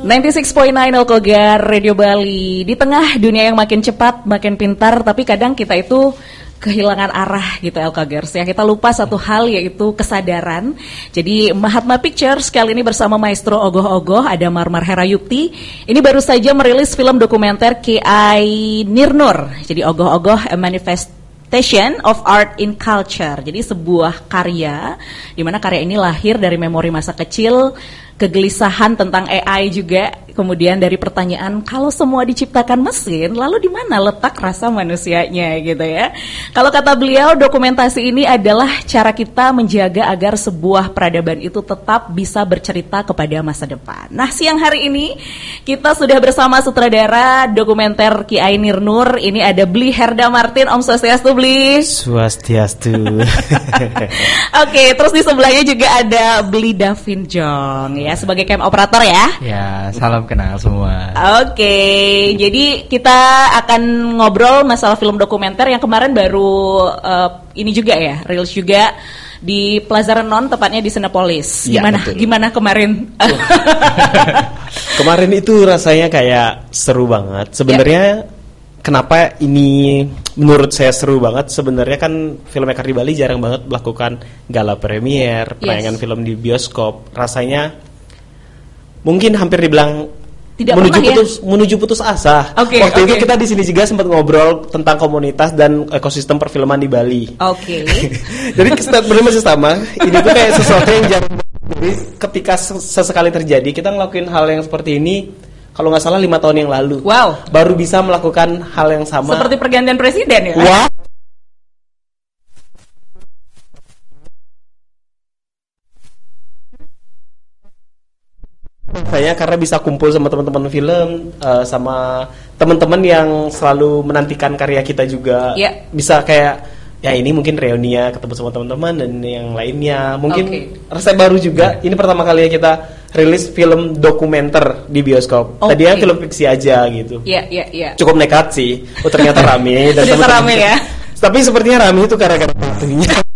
96.9 Alkogar Radio Bali. Di tengah dunia yang makin cepat, makin pintar, tapi kadang kita itu kehilangan arah gitu Alkagers ya. Kita lupa satu hal yaitu kesadaran. Jadi Mahatma Pictures kali ini bersama Maestro Ogoh-Ogoh ada Marmar Herayukti. Ini baru saja merilis film dokumenter Ki.I. Nirnur. Jadi Ogoh-Ogoh A Manifestation of Art in Culture. Jadi sebuah karya di mana karya ini lahir dari memori masa kecil, kegelisahan tentang AI juga, kemudian dari pertanyaan kalau semua diciptakan mesin, lalu di mana letak rasa manusianya gitu ya. Kalau kata beliau, dokumentasi ini adalah cara kita menjaga agar sebuah peradaban itu tetap bisa bercerita kepada masa depan. Nah, siang hari ini kita sudah bersama sutradara dokumenter Ki.I. Nirnur. Ini ada Bli Herda Martin. Om Swastiastu, Bli. Swastiastu. Oke, terus di sebelahnya juga ada Bli Davin Jong ya, sebagai cam operator ya. Ya, salam kenal semua. Oke, jadi kita akan ngobrol masalah film dokumenter yang kemarin baru ini juga ya, rilis juga di Plaza Renon, tepatnya di Cinepolis. Ya, gimana kemarin? Kemarin itu rasanya kayak seru banget. Sebenarnya kenapa ini menurut saya seru banget? Sebenarnya kan filmmaker di Bali jarang banget melakukan gala premier, penayangan film di bioskop. Rasanya mungkin hampir dibilang menuju putus asa. Waktu itu kita di sini juga sempat ngobrol tentang komunitas dan ekosistem perfilman di Bali. Jadi statementnya masih sama. Ini tuh kayak sesuatu yang jarang. Jadi ketika sesekali terjadi, kita ngelakuin hal yang seperti ini. Kalau nggak salah 5 tahun yang lalu. Wow. Baru bisa melakukan hal yang sama. Seperti pergantian presiden ya. Wow. Saya karena bisa kumpul sama teman-teman film, sama teman-teman yang selalu menantikan karya kita juga. Bisa kayak ya ini mungkin reuni ya, ketemu sama teman-teman dan yang lainnya. Mungkin rasanya baru juga. Ini pertama kali kita rilis film dokumenter di bioskop. Tadinya film fiksi aja gitu. Cukup nekat sih. Ternyata rame dan ternyata rame ya. Tapi sepertinya rame itu gara-gara waktunya.